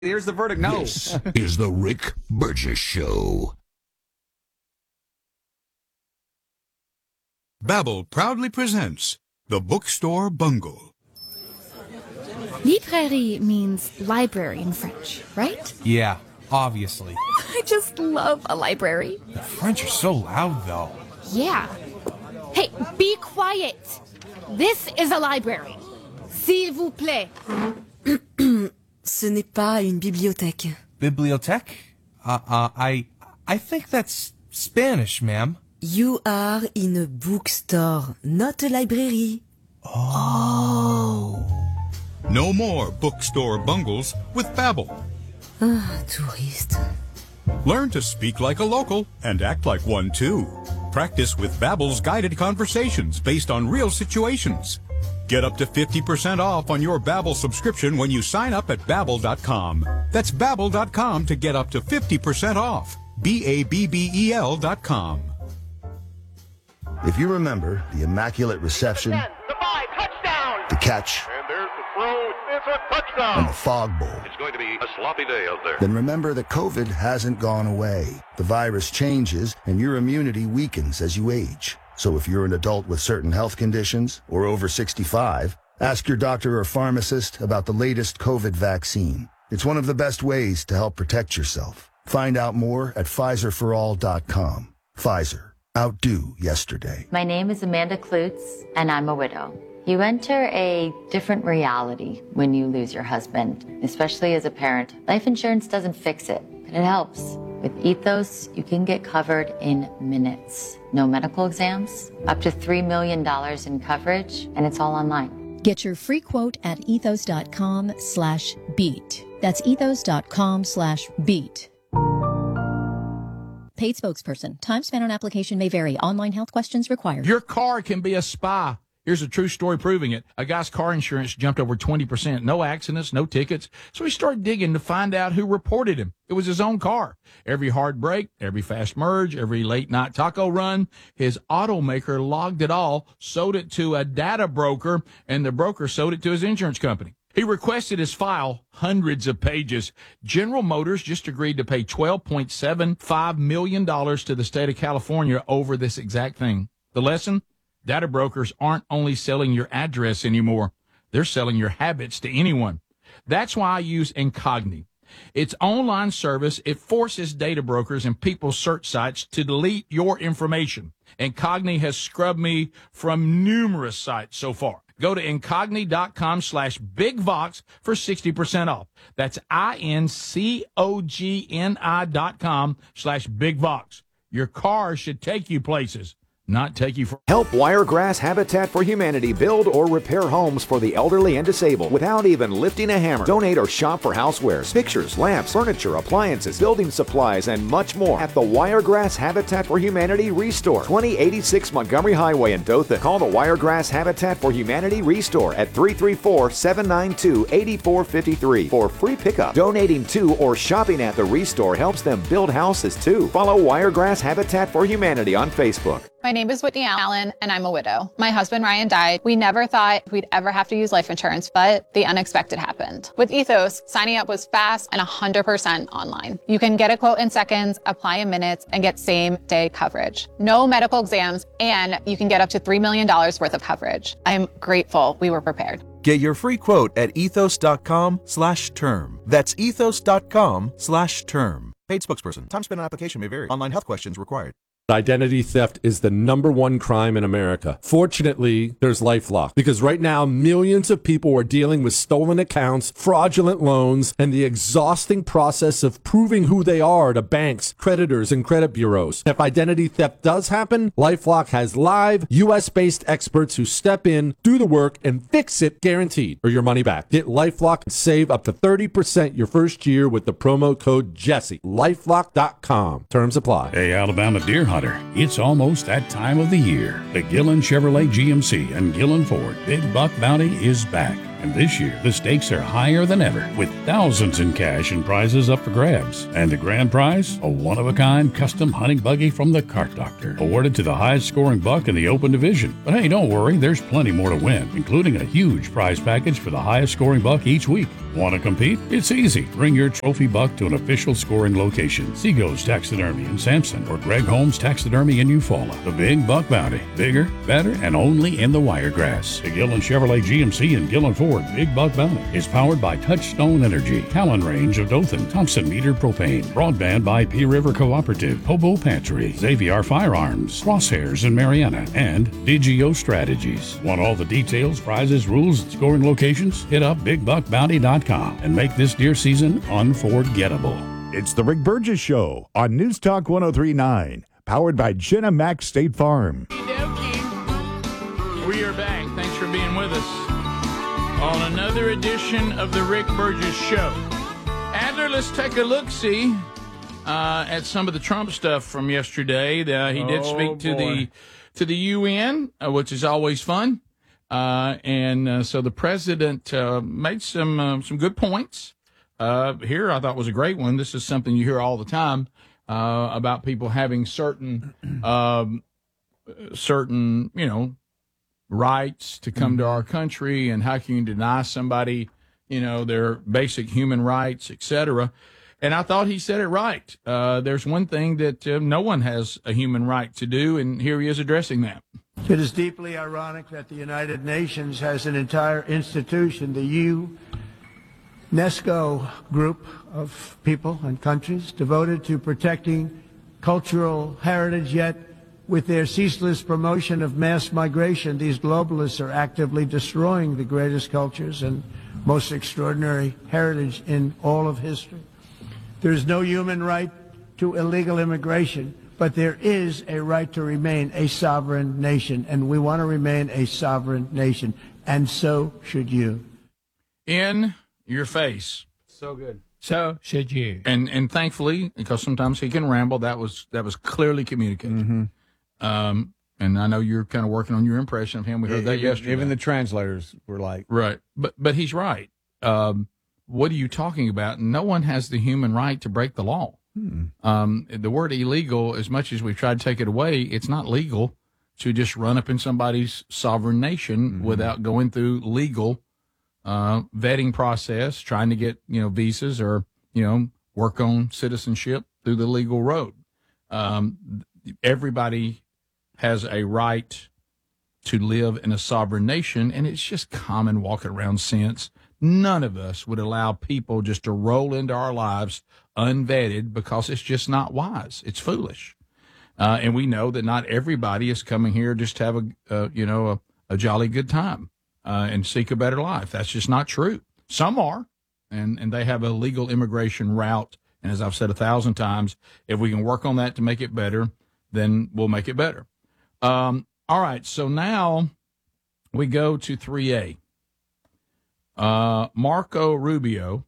Here's the verdict. No. This is the Rick Burgess Show. Babbel proudly presents The Bookstore Bungle. Librairie means library in French, right? Yeah, obviously. I just love a library. The French are so loud, though. Yeah. Hey, be quiet. This is a library. S'il vous plaît. Ce n'est pas une bibliothèque. Bibliothèque? I think that's Spanish, ma'am. You are in a bookstore, not a library. Oh. No more bookstore bungles with Babbel. Touriste. Learn to speak like a local and act like one too. Practice with Babbel's guided conversations based on real situations. Get up to 50% off on your Babbel subscription when you sign up at Babbel.com. That's Babbel.com to get up to 50% off. Babbel.com. If you remember the Immaculate Reception, 10, the 5, touchdown! the catch, And there's the throw, it's a touchdown! and the Fog Bowl, It's going to be a sloppy day out there. then remember that COVID hasn't gone away. The virus changes and your immunity weakens as you age. So if you're an adult with certain health conditions or over 65, ask your doctor or pharmacist about the latest COVID vaccine. It's one of the best ways to help protect yourself. Find out more at PfizerForAll.com. Pfizer. Outdo yesterday. My name is Amanda Klutz, and I'm a widow. You enter a different reality when you lose your husband, especially as a parent. Life insurance doesn't fix it, but it helps. With Ethos, you can get covered in minutes. No medical exams, up to $3 million in coverage, and it's all online. Get your free quote at ethos.com/beat. That's ethos.com/beat. Paid spokesperson. Time spent on application may vary. Online health questions required. Your car can be a spy. Here's a true story proving it. A guy's car insurance jumped over 20%. No accidents, no tickets. So he started digging to find out who reported him. It was his own car. Every hard brake, every fast merge, every late night taco run, his automaker logged it all, sold it to a data broker, and the broker sold it to his insurance company. He requested his file, hundreds of pages. General Motors just agreed to pay $12.75 million to the state of California over this exact thing. The lesson? Data brokers aren't only selling your address anymore. They're selling your habits to anyone. That's why I use Incogni. Its online service, it forces data brokers and people's search sites to delete your information. Incogni has scrubbed me from numerous sites so far. Go to Incogni.com/BigVox for 60% off. That's INCOGNI.com/BigVox. Your car should take you places, not take you for... Help Wiregrass Habitat for Humanity build or repair homes for the elderly and disabled without even lifting a hammer. Donate or shop for housewares, pictures, lamps, furniture, appliances, building supplies, and much more at the Wiregrass Habitat for Humanity Restore, 2086 Montgomery Highway in Dothan. Call the Wiregrass Habitat for Humanity Restore at 334-792-8453 for free pickup. Donating to or shopping at the Restore helps them build houses too. Follow Wiregrass Habitat for Humanity on Facebook. My name is Whitney Allen, and I'm a widow. My husband, Ryan, died. We never thought we'd ever have to use life insurance, but the unexpected happened. With Ethos, signing up was fast and 100% online. You can get a quote in seconds, apply in minutes, and get same-day coverage. No medical exams, and you can get up to $3 million worth of coverage. I'm grateful we were prepared. Get your free quote at ethos.com/term. That's ethos.com/term. Paid spokesperson. Time spent on application may vary. Online health questions required. Identity theft is the #1 crime in America. Fortunately, there's LifeLock, because right now millions of people are dealing with stolen accounts, fraudulent loans, and the exhausting process of proving who they are to banks, creditors, and credit bureaus. If identity theft does happen, LifeLock has live US-based experts who step in, do the work, and fix it guaranteed, or your money back. Get LifeLock and save up to 30% your first year with the promo code Jesse. LifeLock.com. Terms apply. Hey, Alabama deer hunter. It's almost that time of the year. The Gillen Chevrolet GMC and Gillen Ford Big Buck Bounty is back. And this year, the stakes are higher than ever, with thousands in cash and prizes up for grabs. And the grand prize? A one-of-a-kind custom hunting buggy from the Cart Doctor, awarded to the highest-scoring buck in the open division. But hey, don't worry, there's plenty more to win, including a huge prize package for the highest-scoring buck each week. Want to compete? It's easy. Bring your trophy buck to an official scoring location. Seago's Taxidermy in Sampson or Greg Holmes Taxidermy in Eufaula. The Big Buck Bounty. Bigger, better, and only in the Wiregrass. The Gillen Chevrolet GMC and Gillen Ford Big Buck Bounty is powered by Touchstone Energy, Callan Range of Dothan, Thompson Meter Propane, broadband by Pea River Cooperative, Hobo Pantry, Xavier Firearms, Crosshairs in Mariana, and DGO Strategies. Want all the details, prizes, rules, and scoring locations? Hit up BigBuckBounty.com and make this deer season unforgettable. It's the Rick Burgess Show on News Talk 103.9, powered by Jenna Mac State Farm. We are back. Thanks for being with us on another edition of the Rick Burgess Show. Adler, let's take a look-see at some of the Trump stuff from yesterday. He did speak to the UN, which is always fun. So the president made some good points. Here I thought was a great one. This is something you hear all the time about people having certain rights to come to our country, and how can you deny somebody, their basic human rights, etc. And I thought he said it right. There's one thing that no one has a human right to do, and here he is addressing that. It is deeply ironic that the United Nations has an entire institution, the UNESCO group of people and countries devoted to protecting cultural heritage, yet with their ceaseless promotion of mass migration, these globalists are actively destroying the greatest cultures and most extraordinary heritage in all of history. There is no human right to illegal immigration, but there is a right to remain a sovereign nation, and we want to remain a sovereign nation, and so should you. In your face. So good. So should you. And thankfully, because sometimes he can ramble, that was clearly communicated. Mm-hmm. And I know you're kind of working on your impression of him. We heard that yesterday. Even the translators were like, right. But he's right. What are you talking about? No one has the human right to break the law. The word illegal, as much as we tried to take it away, it's not legal to just run up in somebody's sovereign nation without going through legal vetting process, trying to get visas or work on citizenship through the legal road. Everybody has a right to live in a sovereign nation, and it's just common walking around sense. None of us would allow people just to roll into our lives unvetted, because it's just not wise. It's foolish. And we know that not everybody is coming here just to have a jolly good time and seek a better life. That's just not true. Some are, and they have a legal immigration route. And as I've said 1,000 times, if we can work on that to make it better, then we'll make it better. All right, so now we go to 3A. Marco Rubio.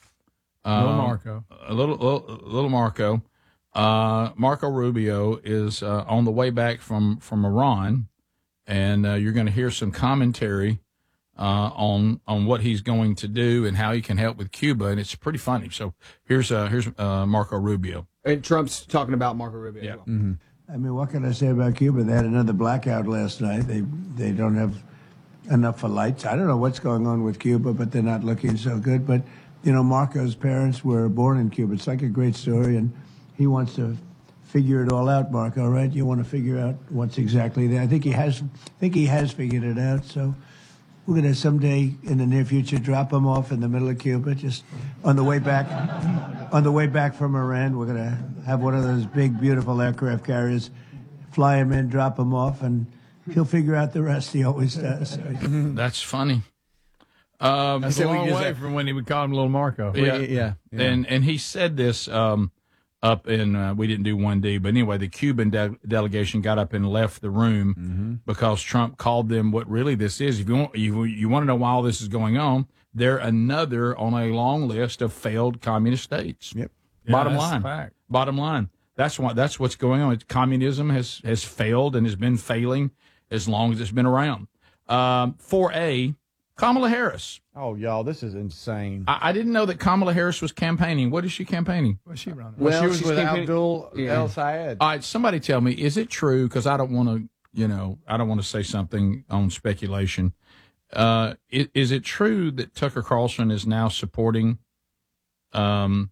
Little Marco. Marco Rubio is on the way back from Iran, and you're going to hear some commentary on what he's going to do and how he can help with Cuba, and it's pretty funny. So here's Marco Rubio. And Trump's talking about Marco Rubio. Yeah. As well. Mm-hmm. I mean, what can I say about Cuba? They had another blackout last night. They don't have enough for lights. I don't know what's going on with Cuba, but they're not looking so good. But, Marco's parents were born in Cuba. It's like a great story, and he wants to figure it all out, Marco, right? You want to figure out what's exactly there. I think he has figured it out, so we're going to someday in the near future drop him off in the middle of Cuba, just on the way back. On the way back from Iran, we're going to have one of those big, beautiful aircraft carriers, fly him in, drop him off, and he'll figure out the rest. He always does. That's funny. That's a long way from when he would call him Little Marco. Yeah. And he said this up in, we didn't do 1D, but anyway, the Cuban delegation got up and left the room because Trump called them what really this is. If you want to know why all this is going on, they're another on a long list of failed communist states. Yep. Bottom line. That's what's going on. Communism has failed and has been failing as long as it's been around. 4A, Kamala Harris. Oh, y'all, this is insane. I didn't know that Kamala Harris was campaigning. What is she campaigning? What's she running? Well, she was she's with campaigning- Abdul Yeah. El Sayed. All right, somebody tell me, is it true? Because I don't want to, I don't want to say something on speculation. Is it true that Tucker Carlson is now supporting